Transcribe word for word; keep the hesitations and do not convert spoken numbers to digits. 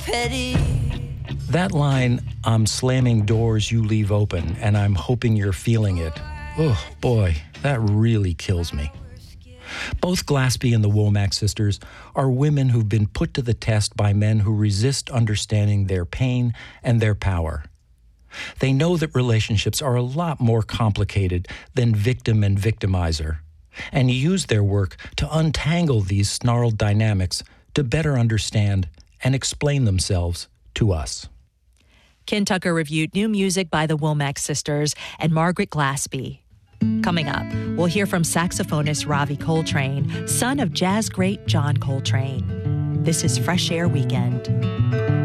petty. That line, I'm slamming doors you leave open, and I'm hoping you're feeling it. Oh, boy, that really kills me. Both Glaspie and the Womack sisters are women who've been put to the test by men who resist understanding their pain and their power. They know that relationships are a lot more complicated than victim and victimizer, and use their work to untangle these snarled dynamics to better understand and explain themselves to us. Ken Tucker reviewed new music by the Womack sisters and Margaret Glaspie. Coming up, we'll hear from saxophonist Ravi Coltrane, son of jazz great John Coltrane. This is Fresh Air Weekend.